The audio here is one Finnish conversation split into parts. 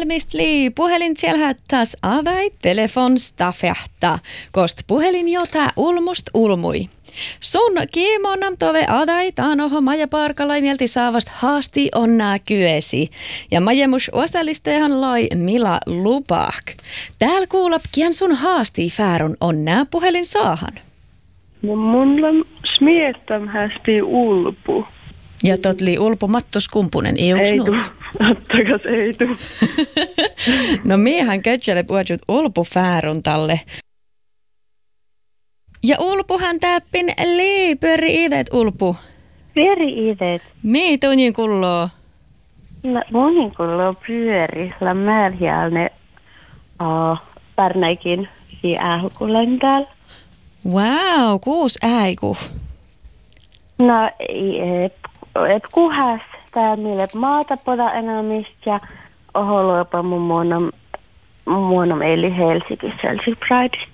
maailmist lii puhelin siellä taas avai telefon stafjahta, kost puhelin jota ulmust ulmui. Sun kiimonnam tove adai taanoho Maja Parkalai mielti saavast haasti onnaa kyesi. Ja Majemus osallistehan lai Mila Lupahk. Täällä kuulap, kien sun haasti fäärun onnaa puhelin saahan. No mulla smietam hästi ulpu. Ja totli ulpu Mattus Kumpunen, Ei iuksnut? tu, ottakas ei tu. No miehän kötsele puhutut ulpu fäärun talle. Ja ulpuhan täppin liipöri idet ulpu. Pyöri idet. Mii tunnin kulloo? No monin kuuluu pyöri. La märjälne pärnäikin si ähukulen täällä. Wow, 6 äiku. No ep kuhas tää mille maata poda enamist ja oholuopa mun muonam eli Helsingissä Prideista.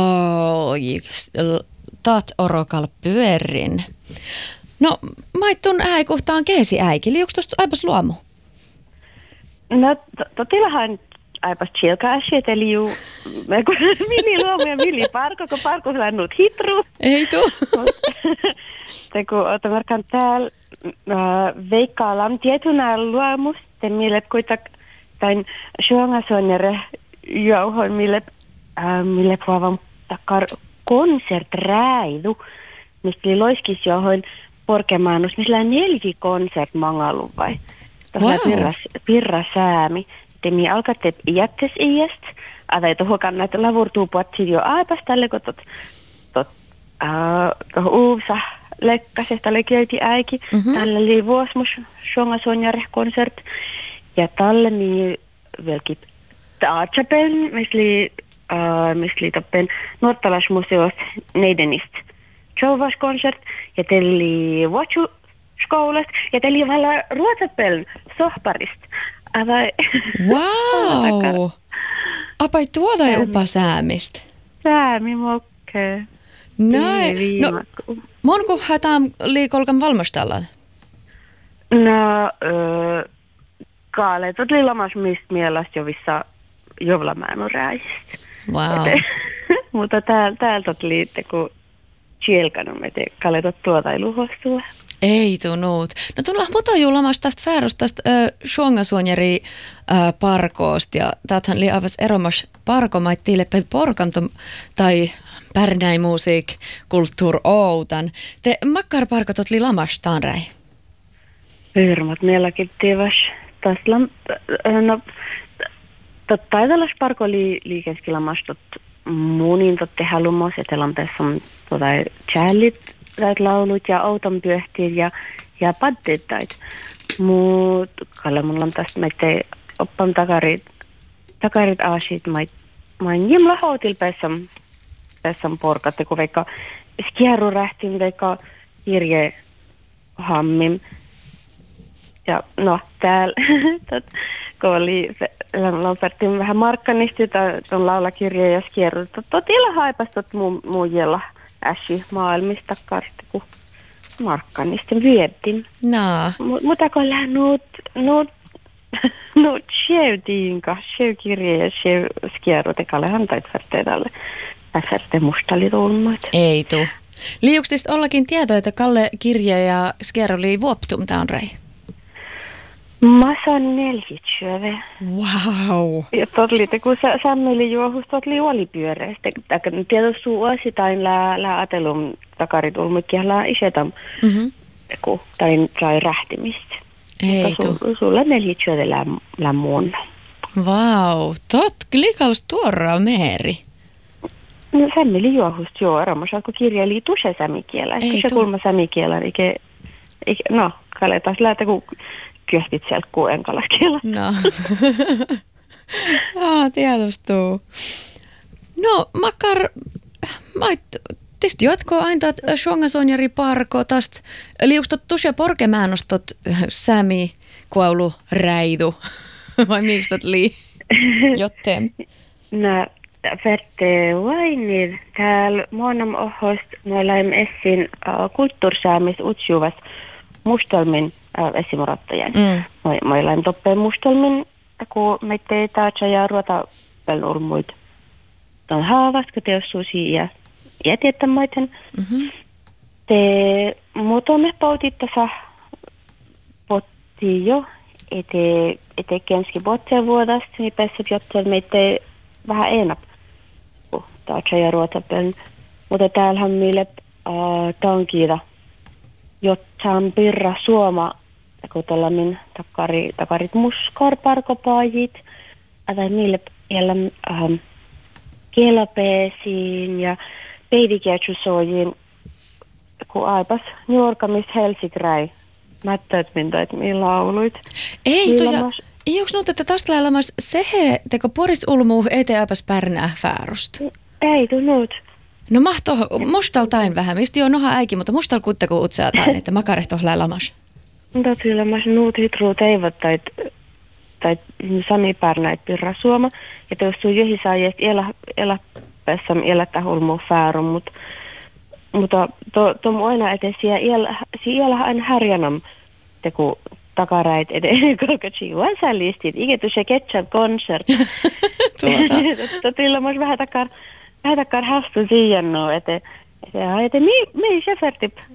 Taat orokal pyörin. No, maittun äikuhtaan keesi äiki. Liuks tosta aipas luomu? No totilahan aipas chilka asiat eli juu mili luomu ja mili parko, kun parko lännut hitru. Ei tuu. Kun otamarkan täällä veikkaalam tietynä luomus, te mille kuitak tain sjuangasonjere jauhoin mille puavan takar konserträidu, mistä oli loiskis johon porkemaanus, missä on 4 konsert mangalu vai. Wow. Pirra säämi. Te mi alkatte jättes iäst, avai tuohon kannat lavurtuu puhuttiin jo aipas tälle, kun uuvsa lekkasesta lekiöiti äiki. Tällä oli vuosmus Songasonjare konsert. Ja tälle mi velki taatsapel, missä oli toppen Nuottalasmuseosta Neidenist showvas-konsert. Ja teillä oli Vuotsu-skoulasta. Ja teillä oli vielä ruotsapel sohparista. Wow! Apai tuoda ei upa säämistä. Säämi mokkee. Näin. No, monku hätään liikolkan valmistalla? No, kaaleet oli lamas mistä mielestä jovissa jovlamäänurääjistä. Wow. Mutta täältä oli kun chielkanut, että kaaleet tuota ei luhostua. Ei tunut. No tulla mutojulamasta tästä fäärosta tästä Sjuangasuonjari parkoosta ja täältähän oli aivan eromas parkomaittiille porkanto tai pärnäi musiik kulttuur outan. Te makkarparkot oli lamastaan räi? Pyrmät meilläkin tivas. No, taidalas parko oli liikenski lamastot muunin totte halumos, että lampessa on challit tait laulut ja auton pyöhtiit ja paddeet tait. Mut kalle mulla on tästä meitä oppan takarit aasit main jimla houtil pessan porkatte, kun vaikka skieru rähtin, vaikka kirje hammim. Ja no täällä, kun oli laupertiin vähän markkanista, tuon laulakirje ja skieru. Totilla haipas tot muu jella äsi maailmista kartti, kun markkanista viettiin. Naa. Mutta kun nuut kirje ja skieru, te kallehan tait färteedalle. Färte mustali tulmoit. Ei tuu. Liuksista ollakin tietoa, että Kalle kirje ja skieru oli vuoptum taun räi? Mä saan 40. Wow. Ja totli, kun Sammeli juohus totli olipyöreistä. Tietysti suosi tain lää atelum takarit ulmikkia lää isetam, kun tain rähtimistä. Ei tuu. Sulla 40 lää muuna. Wow. Tot klikals tuoraa meeri. No Sammeli juohus joo, ramosa, kun kirjaili tuse samikielä. Ei se kulma samikielä, no, kalle taas lähtä, kun kyöhtit sieltä kuuenkalakielä. No. Tiedostuu. No, makkar, tietysti jatkoa aina Sjuangasonjari parko tästä. Liukstot tuossa porkemäänostot sämi kuaulu räidu. Vai miksi tot lii? Jotteen. No, Ferte Vainir, täällä muonam ohost noilla essin kulttuursäämis utsjuvas mustelmin esimurattajan. Moillain toppeen mustelmin kun meitä ei taatsa ja ruota pelurmuit. On haavast, kun teossuusi ja jätiettämaiten. Te muutome pautittasa potti jo, ete kenski pottia vuodasta, niin päässyt jotta meitä vähän enap, kun taatsa ja ruota pelun. Mutta täällähän meille tankiida, jotta on pirra suoma, kun tällainen takarit muskarparkopaajit, tai meille kielapeesiin ja peidikiätsysojiin, kun aipas nuorkamis Helsigräi. Mättäät minä, että minä lauluit. Ei onko nyt, että tästä lailla sehe, teko Poris ulmuu eteäpäs pärnää fäärusta? Ei tunnut. No mahto mustaltain vähän, mistä jo noha äikin, mutta mustal kutteko utseatain, että makarehto lailamas. Mutta kyllä mä nuut hitruut eivät tai sami pärnäit pirra suoma. Ja tuossa johi saa jeest eläpässä elättä hulmuu fäärum, mutta tuon aina eteen siellä aina härjänam teku takaräit eteen, koska chihuan sälistit. Ikä se ketchup-konsert. Totilla myös vähän takar hastu siihen, että me ei sefertip